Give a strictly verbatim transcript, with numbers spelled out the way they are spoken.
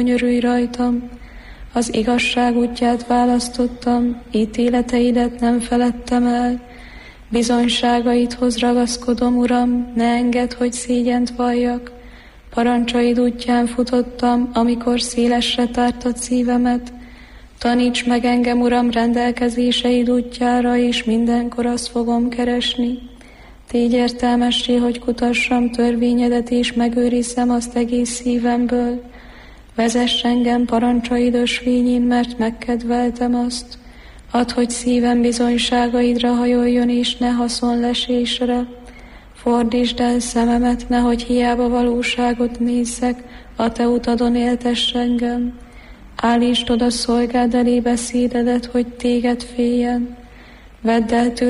Könyörülj rajtam, az igazság útját választottam, ítéleteidet nem feledtem el. Bizonyságaidhoz ragaszkodom, Uram, ne engedd, hogy szégyent valljak. Parancsaid útján futottam, amikor szélesre tártad szívemet. Taníts meg engem, Uram, rendelkezéseid útjára, és mindenkor azt fogom keresni. Tégy értelmessé, hogy kutassam törvényedet, és megőrizzem azt egész szívemből. Vezess engem parancsaid ösvényén, mert megkedveltem azt. Add, hogy szívem bizonyságaidra hajoljon, és ne haszonlesésre. Fordítsd el szememet, nehogy hiába valóságot nézzek, a te utadon éltess engem. Állítsd oda szolgád elé beszédedet, hogy téged féljen. Vedd el tőlem